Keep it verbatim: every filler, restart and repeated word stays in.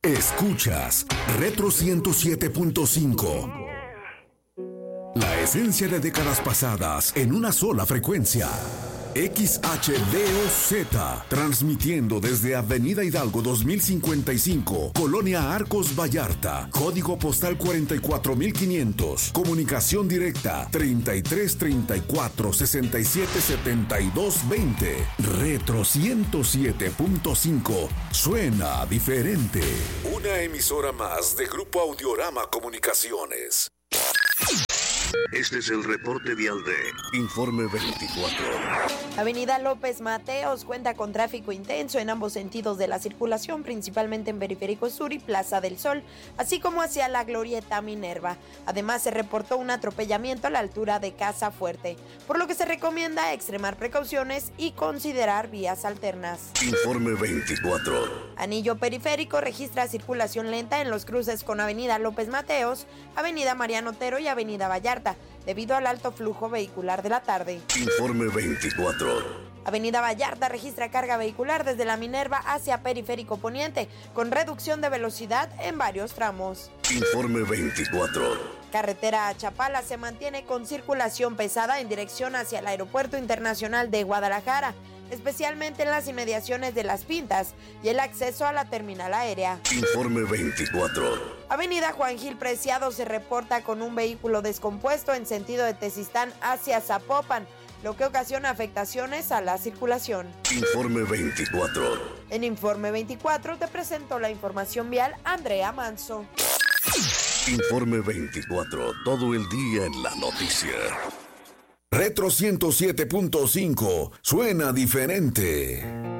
Escuchas Retro ciento siete punto cinco. La esencia de décadas pasadas en una sola frecuencia. X H D O Z, transmitiendo desde Avenida Hidalgo dos mil cincuenta y cinco, Colonia Arcos Vallarta, código postal cuarenta y cuatro mil quinientos, comunicación directa treinta y tres treinta y cuatro sesenta y siete setenta y dos veinte. Retro ciento siete punto cinco, suena diferente. Una emisora más de Grupo Audiorama Comunicaciones. Este es el reporte vial de Informe veinticuatro. Avenida López Mateos cuenta con tráfico intenso en ambos sentidos de la circulación, principalmente en Periférico Sur y Plaza del Sol, así como hacia la Glorieta Minerva. Además, se reportó un atropellamiento a la altura de Casa Fuerte, por lo que se recomienda extremar precauciones y considerar vías alternas. Informe veinticuatro. Anillo Periférico registra circulación lenta en los cruces con Avenida López Mateos, Avenida Mariano Otero y Avenida Vallarta, debido al alto flujo vehicular de la tarde. Informe veinticuatro. Avenida Vallarta registra carga vehicular desde la Minerva hacia Periférico Poniente, con reducción de velocidad en varios tramos. Informe veinticuatro. Carretera a Chapala se mantiene con circulación pesada en dirección hacia el Aeropuerto Internacional de Guadalajara, especialmente en las inmediaciones de Las Pintas y el acceso a la terminal aérea. Informe veinticuatro. Avenida Juan Gil Preciado se reporta con un vehículo descompuesto en sentido de Tezistán hacia Zapopan, lo que ocasiona afectaciones a la circulación. Informe veinticuatro. En Informe veinticuatro te presento la información vial Andrea Manso. Informe veinticuatro, todo el día en la noticia. Retro ciento siete punto cinco, suena diferente.